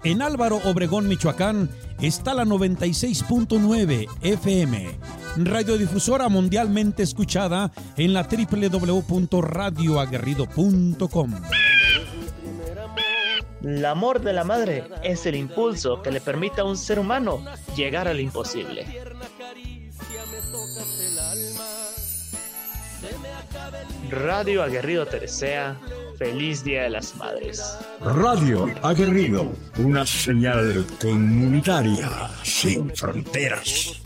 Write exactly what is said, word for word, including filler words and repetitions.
En Álvaro Obregón, Michoacán, está la noventa y seis punto nueve F M, radiodifusora mundialmente escuchada en la doble u doble u doble u punto radio aguerrido punto com. El amor de la madre es el impulso que le permite a un ser humano llegar al imposible. Radio Aguerrido te desea feliz Día de las Madres. Radio Aguerrido, una señal comunitaria sin fronteras.